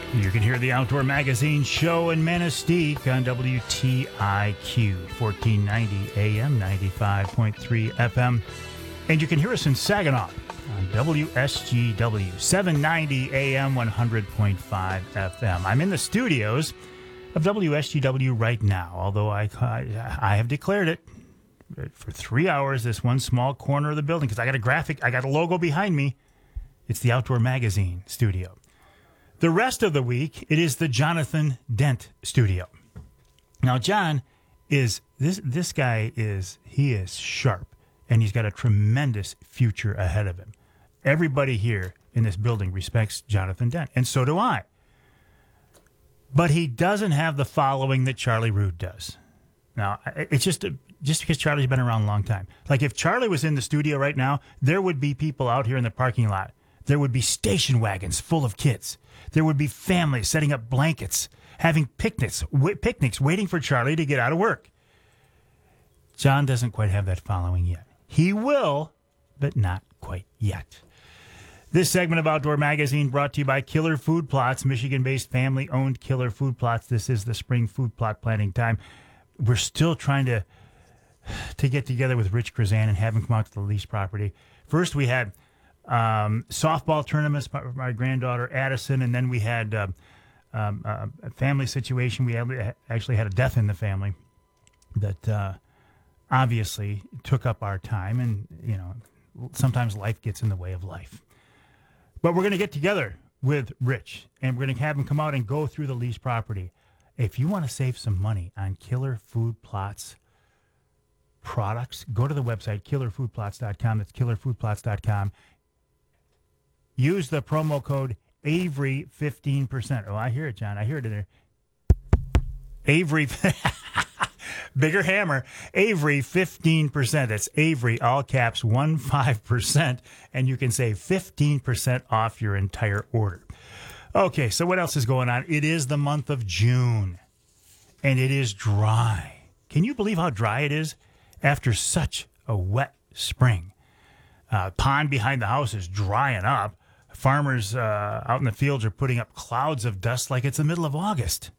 You can hear the Outdoor Magazine show in Manistee on WTIQ, 1490 AM, 95.3 FM. And you can hear us in Saginaw on WSGW, 790 AM, 100.5 FM. I'm in the studios of WSGW right now, although I have declared it for 3 hours, this one small corner of the building, because I got a graphic, I got a logo behind me. It's the Outdoor Magazine studio. The rest of the week, it is the Jonathan Dent studio. Now, John is, this guy is sharp, and he's got a tremendous future ahead of him. Everybody here in this building respects Jonathan Dent, and so do I. But he doesn't have the following that Charlie Rood does. Now, it's just because Charlie's been around a long time. Like, if Charlie was in the studio right now, there would be people out here in the parking lot. There would be station wagons full of kids. There would be families setting up blankets, having picnics, waiting for Charlie to get out of work. John doesn't quite have that following yet. He will, but not quite yet. This segment of Outdoor Magazine brought to you by Killer Food Plots, Michigan-based family-owned Killer Food Plots. This is the spring food plot planting time. We're still trying to get together with Rich Krazan and have him come out to the lease property. First, we had softball tournaments for my granddaughter Addison, and then we had a family situation. We actually had a death in the family that obviously took up our time, and sometimes life gets in the way of life. But we're going to get together with Rich, and we're going to have him come out and go through the lease property. If you want to save some money on Killer Food Plots products, go to the website killerfoodplots.com. That's killerfoodplots.com. Use the promo code Avery 15%. Oh, I hear it, John. I hear it in there. Avery, bigger hammer. Avery 15%. That's Avery, all caps, 15%. And you can save 15% off your entire order. Okay, so what else is going on? It is the month of June, and it is dry. Can you believe how dry it is after such a wet spring? Pond behind the house is drying up. Farmers out in the fields are putting up clouds of dust like it's the middle of August.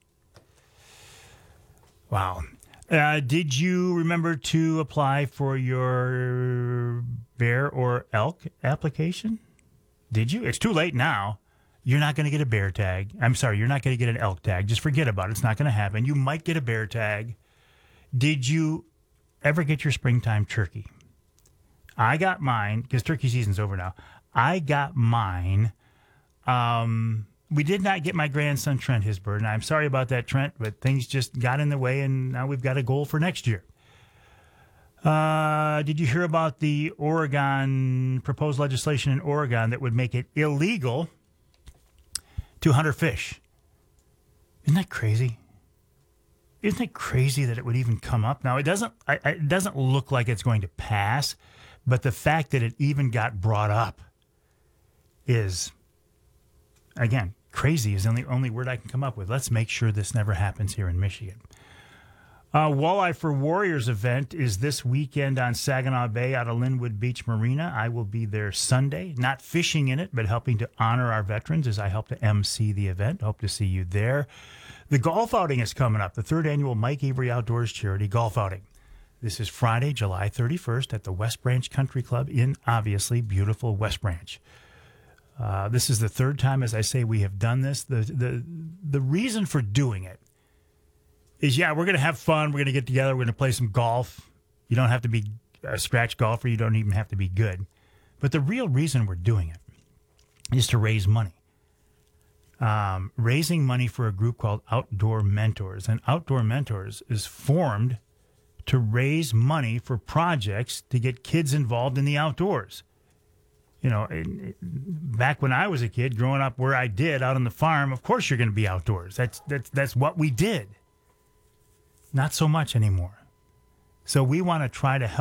Wow. Did you remember to apply for your bear or elk application? Did you? It's too late now. You're not going to get a bear tag. I'm sorry, you're not going to get an elk tag. Just forget about it. It's not going to happen. You might get a bear tag. Did you ever get your springtime turkey? I got mine, because turkey season's over now. I got mine. We did not get my grandson Trent his bird, and I'm sorry about that, Trent, but things just got in the way, and now we've got a goal for next year. Did you hear about the proposed legislation in Oregon that would make it illegal to hunt or fish? Isn't that crazy? Isn't it crazy that it would even come up? Now, it doesn't look like it's going to pass, but the fact that it even got brought up is, again, crazy is the only word I can come up with. Let's make sure this never happens here in Michigan. Walleye for Warriors event is this weekend on Saginaw Bay out of Linwood Beach Marina. I will be there Sunday, not fishing in it, but helping to honor our veterans as I help to MC the event. Hope to see you there. The golf outing is coming up, the third annual Mike Avery Outdoors Charity Golf Outing. This is Friday, July 31st at the West Branch Country Club in, obviously, beautiful West Branch. This is the third time, as I say, we have done this. The reason for doing it is, we're going to have fun. We're going to get together. We're going to play some golf. You don't have to be a scratch golfer. You don't even have to be good. But the real reason we're doing it is to raise money. Raising money for a group called Outdoor Mentors. And Outdoor Mentors is formed to raise money for projects to get kids involved in the outdoors. Back when I was a kid, growing up where I did, out on the farm, of course you're going to be outdoors. That's what we did. Not so much anymore. So we want to try to help